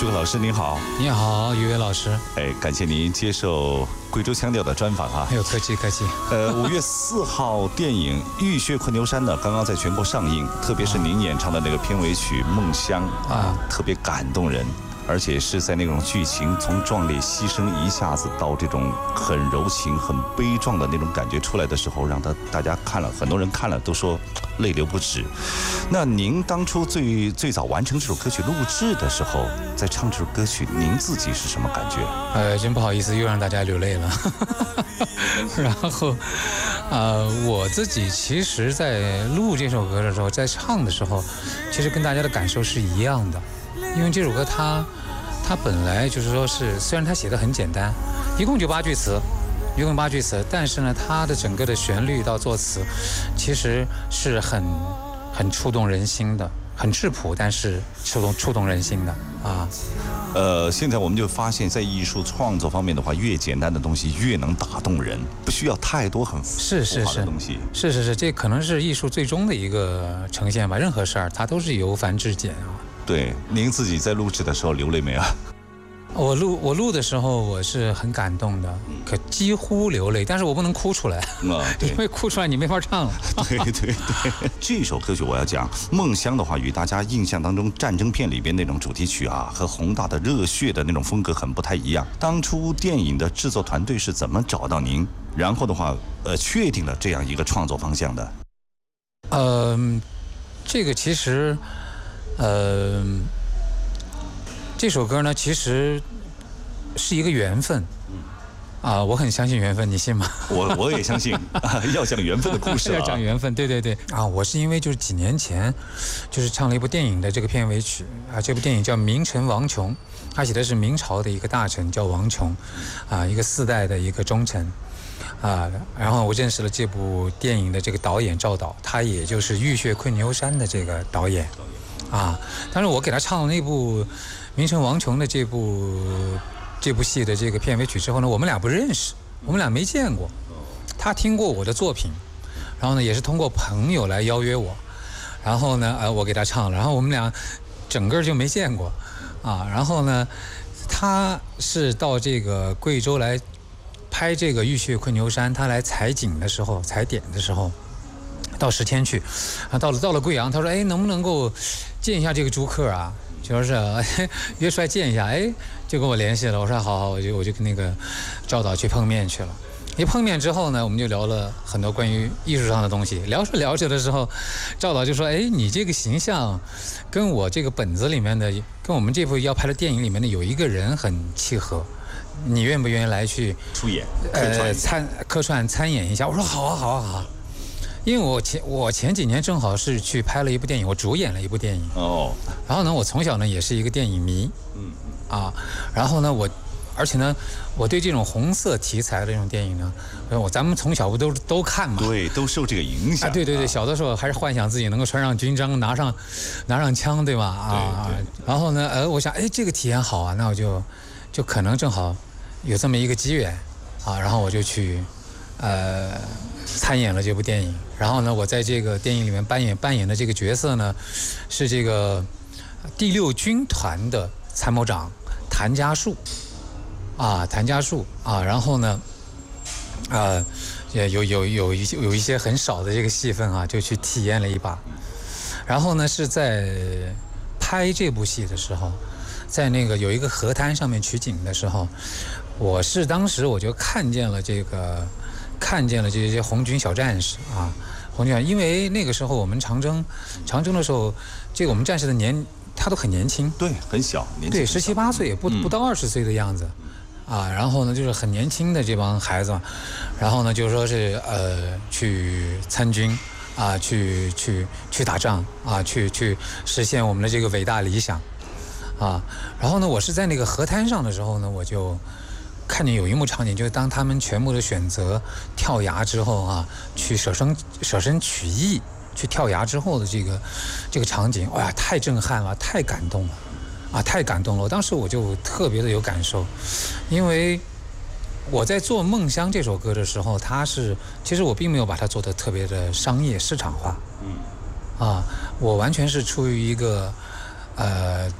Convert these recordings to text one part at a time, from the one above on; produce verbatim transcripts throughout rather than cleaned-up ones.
朱老师您好。 你好，于伟老师。 哎，感谢您接受贵州腔调的专访啊。 哎呦，客气客气。 呃，五月四号电影《浴血昆牛山》呢，刚刚在全国上映，特别是您演唱的那个片尾曲《梦乡》啊，特别感动人。而且是在那种剧情从壮烈牺牲一下子到这种很柔情很悲壮的那种感觉出来的时候，让他大家看了，很多人看了都说泪流不止。那您当初最最早完成这首歌曲录制的时候，在唱这首歌曲，您自己是什么感觉？ 呃，真不好意思，又让大家流泪了。然后，呃，我自己其实在录这首歌的时候，在唱的时候，其实跟大家的感受是一样的。因为这首歌它它本来就是说是，虽然它写的很简单，一共就八句词，一共八句词，但是呢，它的整个的旋律到作词，其实是很很触动人心的，很质朴，但是触动触动人心的啊。 呃，现在我们就发现，在艺术创作方面的话，越简单的东西越能打动人，不需要太多很是是是的东西。 是是是，这可能是艺术最终的一个呈现吧。任何事儿它都是由繁至简啊。 对，您自己在录制的时候流泪没有？ 我录我录的时候我是很感动的，可几乎流泪，但是我不能哭出来，啊、因为哭出来你没法唱了。 对对对，这首歌曲我要讲《梦乡》的话，与大家印象当中战争片里边那种主题曲啊，和宏大的热血的那种风格很不太一样。当初电影的制作团队是怎么找到您，然后的话，呃，确定了这样一个创作方向的？ 呃，这个其实。呃，这首歌呢，其实是一个缘分，啊、呃，我很相信缘分，你信吗？ 我我也相信，啊、要讲缘分的故事、啊， 要讲缘分，对对对啊！我是因为就是几年前，就是唱了一部电影的这个片尾曲啊，这部电影叫《名臣王琼》，他写的是明朝的一个大臣叫王琼，啊，一个四代的一个忠臣。啊，然后我认识了这部电影的这个导演赵导，他也就是《浴血昆牛山》的这个导演。啊！但是我给他唱了那部《名臣王琼》的这部这部戏的这个片尾曲之后呢，我们俩不认识，我们俩没见过。他听过我的作品，然后呢，也是通过朋友来邀约我，然后呢，呃，我给他唱了，然后我们俩整个就没见过，啊，然后呢，他是到这个贵州来拍这个《浴血昆牛山》，他来采景的时候，采点的时候。到十天去，啊，到了到了贵阳，他说，哎，能不能够见一下这个朱克啊？就说是、哎、约出来见一下，哎，就跟我联系了。我说好好，我就我就跟那个赵导去碰面去了。一碰面之后呢，我们就聊了很多关于艺术上的东西。聊着聊着的时候，赵导就说，哎，你这个形象跟我这个本子里面的，跟我们这部要拍的电影里面的有一个人很契合。你愿不愿意来去出演？ 呃，参客串参演一下？我说好啊，好啊，好啊。因为我前我前几年正好是去拍了一部电影，我主演了一部电影哦。然后呢，我从小呢也是一个电影迷，嗯啊，然后呢我，而且呢，我对这种红色题材的这种电影呢，我咱们从小不都都看嘛， 对，都受这个影响。 啊，对对对，小的时候还是幻想自己能够穿上军装，拿上拿上枪，对吧？啊，对对然后呢，呃，我想，哎，这个体验好啊，那我就就可能正好有这么一个机缘啊，然后我就去呃。参演了这部电影，然后呢，我在这个电影里面扮演扮演的这个角色呢，是这个第六军团的参谋长谭家树，啊，谭家树啊，然后呢，呃，也有有有一有一些很少的这个戏份啊，就去体验了一把，然后呢，是在拍这部戏的时候，在那个有一个河滩上面取景的时候，我是当时我就看见了这个。看见了这些红军小战士啊，红军，因为那个时候我们长征，长征的时候，这个我们战士的年他都很年轻， 对，很小，年轻对，十七八岁，不不到二十岁的样子，啊，然后呢就是很年轻的这帮孩子，然后呢就说是呃去参军啊，去去去打仗啊，去去实现我们的这个伟大理想，啊，然后呢我是在那个河滩上的时候呢，我就。看见有一幕场景，就是当他们全部的选择跳崖之后啊，去舍身舍身取义，去跳崖之后的这个这个场景，哇，太震撼了，太感动了，啊，太感动了！我当时我就特别的有感受，因为我在做《梦乡》这首歌的时候，它是其实我并没有把它做得特别的商业市场化，嗯，啊，我完全是出于一个。呃，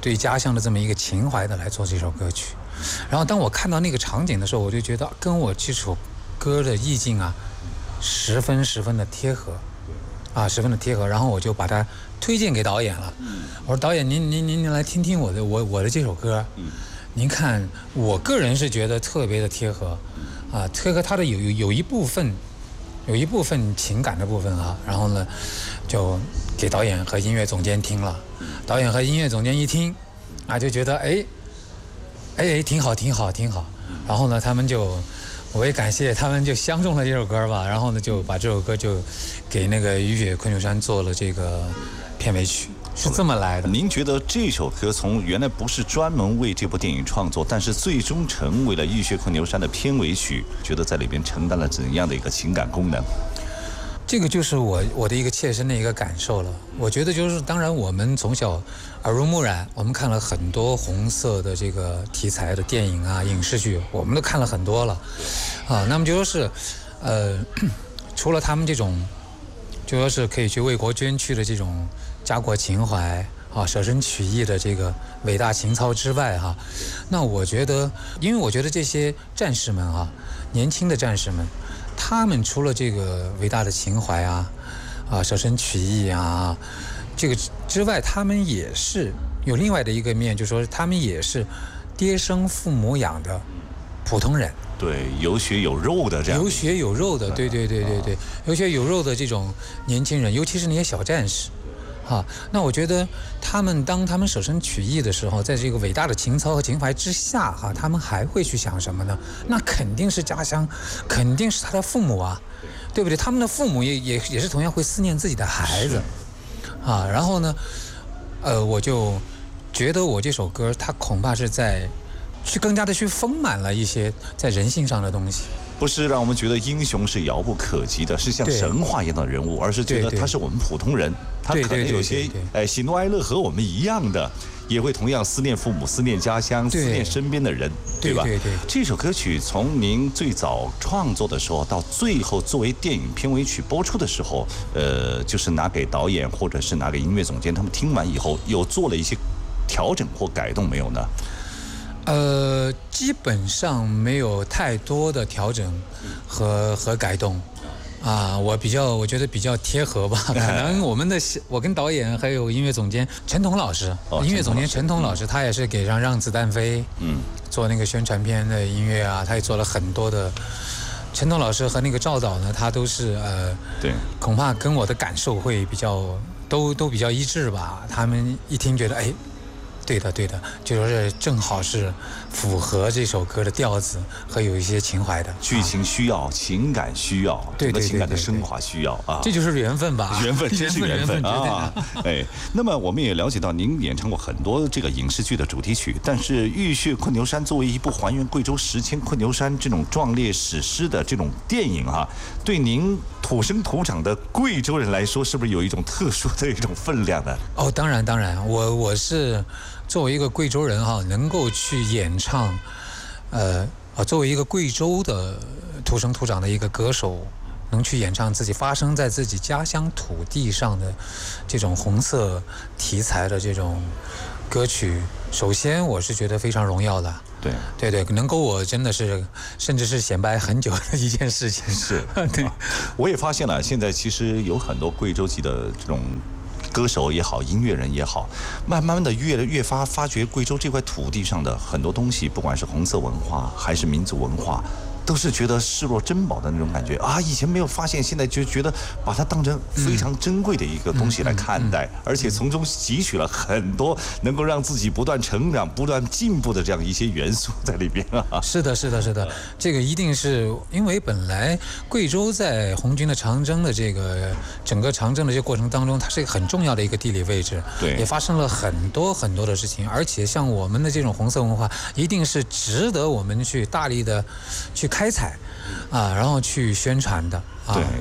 对家乡的这么一个情怀的来做这首歌曲。然后当我看到那个场景的时候，我就觉得跟我这首歌的意境啊，十分十分的贴合，啊，十分的贴合。然后我就把它推荐给导演了。我说导演，您您您您来听听我的我我的这首歌，您看，我个人是觉得特别的贴合，啊，贴合它的有有有一部分，有一部分情感的部分啊。然后呢，就给导演和音乐总监听了，导演和音乐总监一听，啊，就觉得哎。哎，挺好，挺好，挺好。然后呢，他们就，我也感谢他们就相中了这首歌吧。然后呢，就把这首歌就给那个雨雪昆牛山做了这个片尾曲，是这么来的。 您觉得这首歌从原来不是专门为这部电影创作，但是最终成为了雨雪昆牛山的片尾曲，觉得在里边承担了怎样的一个情感功能？ 这个就是我我的一个切身的一个感受了。我觉得就是，当然我们从小耳濡目染，我们看了很多红色的这个题材的电影啊、影视剧，我们都看了很多了，啊，那么就说是，呃，除了他们这种，就说是可以去为国捐躯的这种家国情怀啊、舍身取义的这个伟大情操之外哈、啊，那我觉得，因为我觉得这些战士们啊，年轻的战士们。他们除了这个伟大的情怀啊，啊舍身取义啊，这个之外，他们也是有另外的一个面，就是说他们也是爹生父母养的普通人。 对，有血有肉的这样。 有血有肉的，对对对对对，有血有肉的这种年轻人，尤其是那些小战士。啊，那我觉得他们当他们舍身取义的时候，在这个伟大的情操和情怀之下，哈、啊，他们还会去想什么呢？那肯定是家乡，肯定是他的父母啊，对不对？他们的父母也也也是同样会思念自己的孩子，啊，然后呢，呃，我就觉得我这首歌，它恐怕是在去更加的去丰满了一些在人性上的东西。 不是让我们觉得英雄是遥不可及的，是像神话一样的人物，而是觉得他是我们普通人，他可能有些哎喜怒哀乐和我们一样的，也会同样思念父母、思念家乡、思念身边的人，对吧？ 对对对。 这首歌曲从您最早创作的时候到最后作为电影片尾曲播出的时候，呃，就是拿给导演或者是拿给音乐总监，他们听完以后有做了一些调整或改动没有呢？ 呃，基本上没有太多的调整和和改动，啊，我比较我觉得比较贴合吧。可能我们的我跟导演还有音乐总监陈彤老师，哦、音乐总监陈彤老师，他也是给让让子弹飞，嗯，做那个宣传片的音乐啊，他也做了很多的。陈彤老师和那个赵导呢，他都是呃， 对， 恐怕跟我的感受会比较都都比较一致吧。他们一听觉得哎。对的，对的，就说是正好是符合这首歌的调子和有一些情怀的。 剧情需要，情感需要， 对对对， 情感的升华需要啊， 这就是缘分吧？ 缘分，真是缘分啊！哎，那么我们也了解到，您演唱过很多这个影视剧的主题曲，但是《浴血昆牛山》作为一部还原贵州时迁昆牛山这种壮烈史诗的这种电影啊，对您土生土长的贵州人来说，是不是有一种特殊的一种分量呢？ 哦，当然，当然，我我是。作为一个贵州人哈，能够去演唱，呃，啊，作为一个贵州的土生土长的一个歌手，能去演唱自己发生在自己家乡土地上的这种红色题材的这种歌曲，首先我是觉得非常荣耀的。 对对对，能够我真的是，甚至是显摆很久的一件事情。 是， 对、啊， 我也发现了，现在其实有很多贵州籍的这种。歌手也好，音乐人也好，慢慢的越越发发掘贵州这块土地上的很多东西，不管是红色文化还是民族文化，都是觉得视若珍宝的那种感觉啊！以前没有发现，现在就觉得把它当成非常珍贵的一个东西来看待，嗯嗯嗯、而且从中汲取了很多能够让自己不断成长、不断进步的这样一些元素在里边啊！ 是的，是的，是的，这个一定是因为本来贵州在红军的长征的这个整个长征的这个过程当中，它是一个很重要的一个地理位置， 对， 也发生了很多很多的事情，而且像我们的这种红色文化，一定是值得我们去大力的去。开采，啊，然后去宣传的，啊、 对，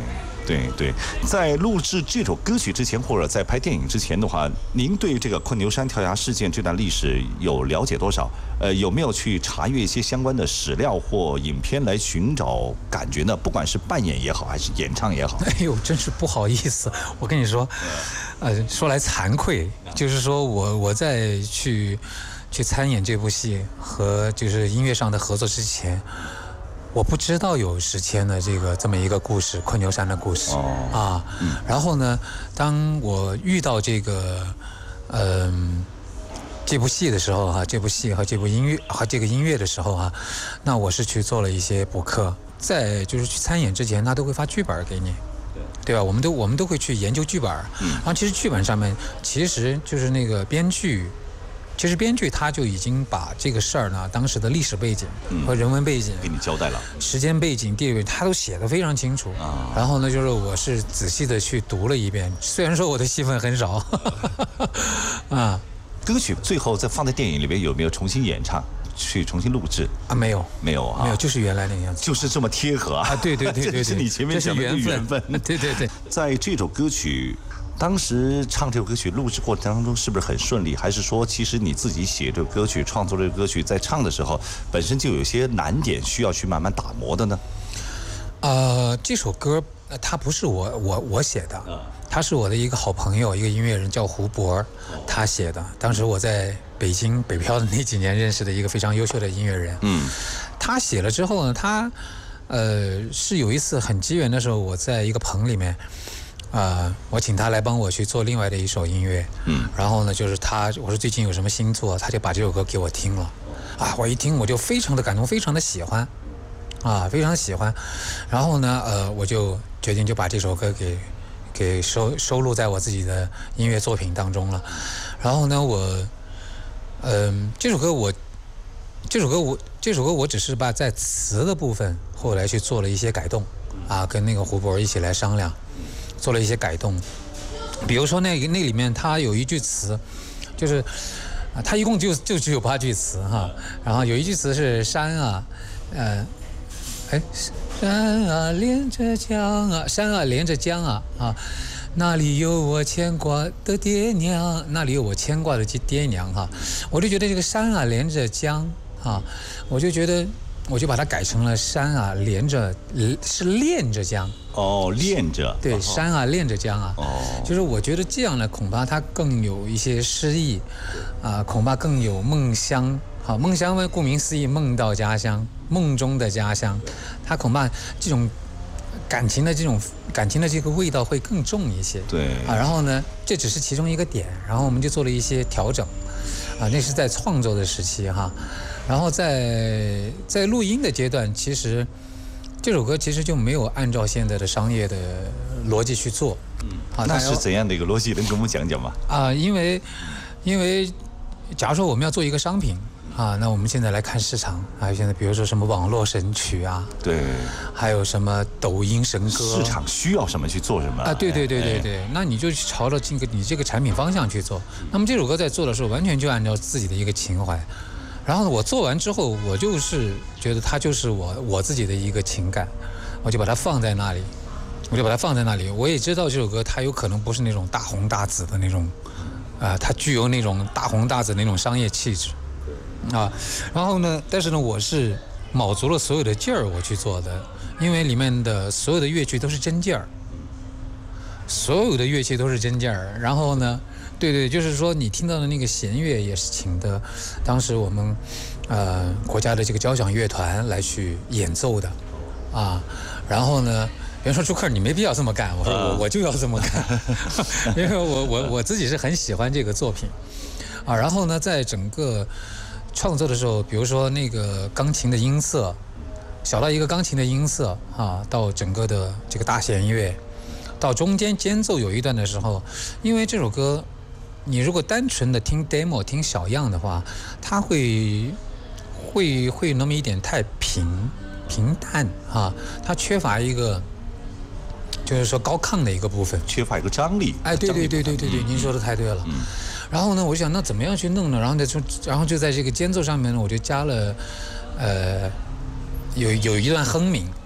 对对，在录制这首歌曲之前，或者在拍电影之前的话，您对这个昆牛山跳崖事件这段历史有了解多少？呃，有没有去查阅一些相关的史料或影片来寻找感觉呢？不管是扮演也好，还是演唱也好。 哎呦，真是不好意思，我跟你说，呃，说来惭愧，就是说我我在去去参演这部戏和就是音乐上的合作之前。我不知道有史谦的这个这么一个故事，昆牛山的故事、哦、啊、嗯。然后呢，当我遇到这个，嗯、呃，这部戏的时候哈、啊，这部戏和这部音乐和这个音乐的时候哈、啊，那我是去做了一些补课，在就是去参演之前，他都会发剧本给你，对吧？我们都我们都会去研究剧本，嗯。然后其实剧本上面其实就是那个编剧。其实编剧他就已经把这个事儿呢，当时的历史背景和人文背景、嗯、 给你交代了， 时间背景、地位，他都写得非常清楚。啊、然后呢，就是我是仔细的去读了一遍，虽然说我的戏份很少，啊， 歌曲最后再放在电影里边有没有重新演唱？去重新录制啊？没有， 没有啊， 没有，就是原来那个样子， 就是这么贴合啊！ 对对对对对， 这是你前面讲的缘分，缘分对对对， 在这首歌曲。当时唱这首歌曲录制过程当中是不是很顺利？还是说其实你自己写这个歌曲、创作这个歌曲，在唱的时候本身就有一些难点需要去慢慢打磨的呢？ 呃，这首歌它不是我我我写的，他是我的一个好朋友，一个音乐人叫胡博，他写的。当时我在北京北漂的那几年认识的一个非常优秀的音乐人，嗯，他写了之后呢，他呃是有一次很机缘的时候，我在一个棚里面。呃，我请他来帮我去做另外的一首音乐，嗯，然后呢，就是他，我说最近有什么新作，他就把这首歌给我听了，啊，我一听我就非常的感动，非常的喜欢，啊，非常的喜欢，然后呢，呃，我就决定就把这首歌给给收收录在我自己的音乐作品当中了，然后呢，我，嗯、呃，这首歌我，这首歌我这首歌我只是把在词的部分后来去做了一些改动，啊，跟那个胡博一起来商量。做了一些改动，比如说那那里面它有一句词，就是啊，它一共就就只有八句词哈，然后有一句词是山啊，呃，哎，山啊连着江啊，山啊连着江啊啊，那里有我牵挂的爹娘，那里有我牵挂的爹娘哈，我就觉得这个山啊连着江啊，我就觉得。我就把它改成了山啊，连着是恋着江哦，恋着对，山啊，恋着江啊，哦，就是我觉得这样呢，恐怕它更有一些诗意，啊、呃，恐怕更有梦乡。好，梦乡顾名思义，梦到家乡，梦中的家乡，它恐怕这种感情的这种感情的这个味道会更重一些。 对啊，然后呢，这只是其中一个点，然后我们就做了一些调整，啊，那是在创作的时期哈。然后在在录音的阶段，其实这首歌其实就没有按照现在的商业的逻辑去做。 嗯，啊，那是怎样的一个逻辑？能跟我们讲讲吗？ 啊，因为因为假如说我们要做一个商品啊，那我们现在来看市场啊，现在比如说什么网络神曲啊， 对， 还有什么抖音神歌， 市场需要什么去做什么啊？对对对对对，哎、那你就朝着这个你这个产品方向去做。那么这首歌在做的时候，完全就按照自己的一个情怀。然后我做完之后，我就是觉得它就是我我自己的一个情感，我就把它放在那里，我就把它放在那里。我也知道这首歌它有可能不是那种大红大紫的那种，啊、呃，它具有那种大红大紫那种商业气质，啊，然后呢，但是呢，我是卯足了所有的劲儿我去做的，因为里面的所有的乐器都是真件儿，所有的乐器都是真件儿，然后呢。对对，就是说你听到的那个弦乐也是请的，当时我们呃国家的这个交响乐团来去演奏的，啊，然后呢，别人说朱克你没必要这么干，我说我我就要这么干，因为我我我自己是很喜欢这个作品，啊，然后呢，在整个创作的时候，比如说那个钢琴的音色，小到一个钢琴的音色啊，到整个的这个大弦乐，到中间间奏有一段的时候，因为这首歌。你如果单纯的听 demo 听小样的话，它会会会有那么一点太平平淡啊，它缺乏一个就是说高亢的一个部分， 缺乏一个张力。 哎，对对对对对对，嗯、您说的太对了。嗯、然后呢，我想那怎么样去弄呢？然后呢就然后就在这个间奏上面呢，我就加了呃有有一段哼鸣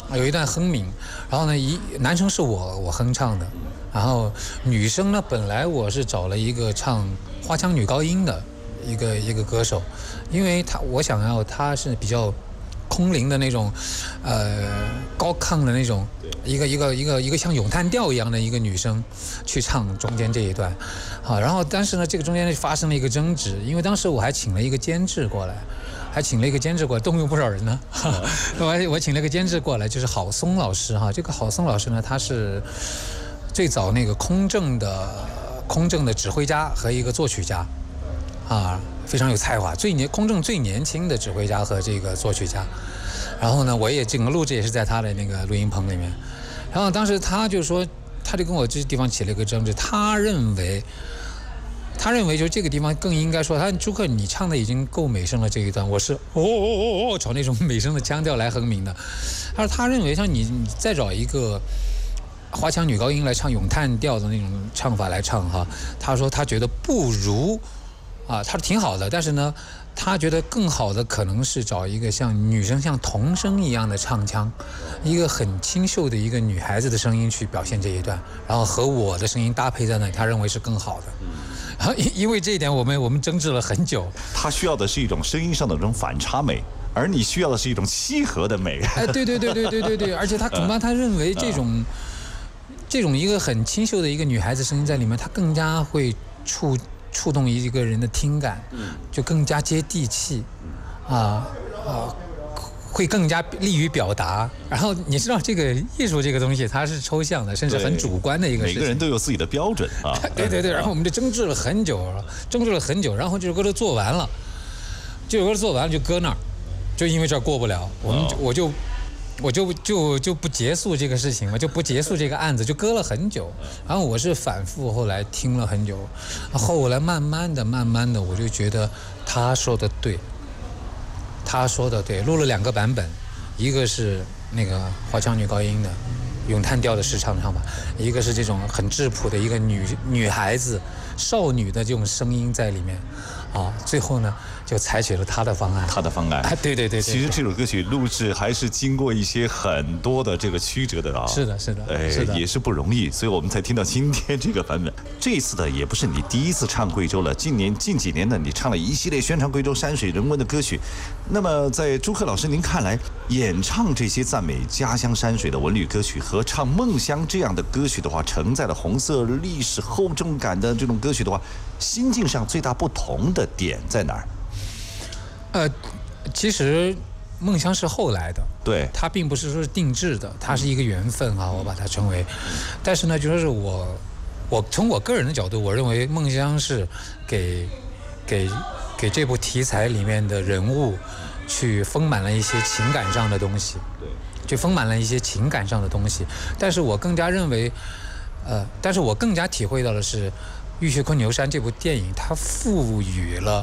有一段哼鸣，然后呢，一男生是我我哼唱的，然后女生呢，本来我是找了一个唱花腔女高音的一个一个歌手，因为她我想要她是比较空灵的那种，呃高亢的那种，一个一个一个一个像咏叹调一样的一个女生去唱中间这一段，好，然后但是呢，这个中间发生了一个争执，因为当时我还请了一个监制过来。还请了一个监制过来，动用不少人呢。我我请了个监制过来，就是郝松老师哈。这个郝松老师呢，他是最早那个空政的空政的指挥家和一个作曲家，啊，非常有才华。最年空政最年轻的指挥家和这个作曲家。然后呢，我也整个录制也是在他的那个录音棚里面。然后当时他就说，他就跟我这地方起了一个争执，他认为。他认为就这个地方更应该说，他朱克你唱的已经够美声了这一段，我是哦哦哦哦朝那种美声的腔调来哼鸣的。他说他认为像你你再找一个花腔女高音来唱咏叹调的那种唱法来唱哈，他说他觉得不如啊，他说挺好的，但是呢，他觉得更好的可能是找一个像女生像童声一样的唱腔，一个很清秀的一个女孩子的声音去表现这一段，然后和我的声音搭配在那里，他认为是更好的。然后因为这一点，我们我们争执了很久。 他需要的是一种声音上的这种反差美，而你需要的是一种契合的美。 哎，对对对对对对对，而且他恐怕他认为这种、嗯、这种一个很清秀的一个女孩子声音在里面，他更加会触触动一个人的听感，就更加接地气，啊啊。会更加利于表达，然后你知道这个艺术这个东西它是抽象的，甚至很主观的一个事情。 每个人都有自己的标准啊。 对对对，然后我们就争执了很久，争执了很久，然后这首歌都做完了，这首歌做完了就搁那儿，就因为这儿过不了，我们、哦、我就我就就就不结束这个事情嘛，就不结束这个案子，就搁了很久。然后我是反复后来听了很久，后来慢慢的慢慢的我就觉得他说的对。他说的对，录了两个版本，一个是那个花腔女高音的咏叹调的试唱唱法，一个是这种很质朴的一个女女孩子少女的这种声音在里面，啊，最后呢就采取了他的方案。 他的方案， 啊、对, 对, 对对对。 其实这首歌曲录制还是经过一些很多的这个曲折的啊。 是的，是的， 哎， 是的， 也是不容易，所以我们才听到今天这个版本。这一次的也不是你第一次唱贵州了，近年近几年呢，你唱了一系列宣传贵州山水人文的歌曲。那么在朱克老师您看来，演唱这些赞美家乡山水的文旅歌曲和唱梦乡这样的歌曲的话，承载了红色历史厚重感的这种歌曲的话，心境上最大不同的点在哪儿？ 呃，其实梦乡是后来的， 对， 它并不是说是定制的，它是一个缘分啊，我把它称为。但是呢，就说是我，我从我个人的角度，我认为梦乡是给给给这部题材里面的人物去丰满了一些情感上的东西， 对， 去丰满了一些情感上的东西。但是我更加认为，呃，但是我更加体会到的是，《浴血昆牛山》这部电影，它赋予了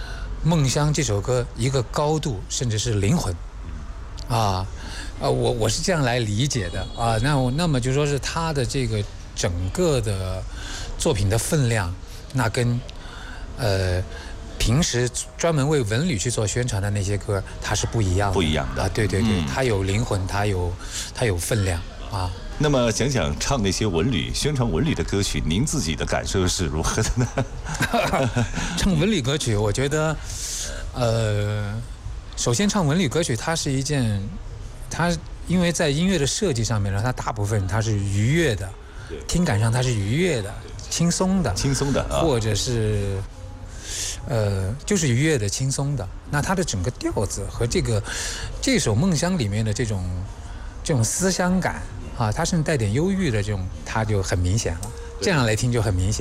《梦乡》这首歌一个高度，甚至是灵魂，啊，呃，我我是这样来理解的啊。那我那么就说是他的这个整个的作品的分量，那跟呃平时专门为文旅去做宣传的那些歌，它是不一样的， 不一样的。 啊，对对对，嗯、它有灵魂，它有它有分量啊。 那么讲讲唱那些文旅宣传文旅的歌曲，您自己的感受是如何的呢？ 唱文旅歌曲，我觉得，呃，首先唱文旅歌曲，它是一件，它因为在音乐的设计上面呢，它大部分它是愉悦的，听感上它是愉悦的、轻松的、 轻松的， 或者是，呃，就是愉悦的、轻松的。那它的整个调子和这个这首《梦乡》里面的这种这种思乡感。啊，它甚至带点忧郁的这种，它就很明显了。这样来听就很明显。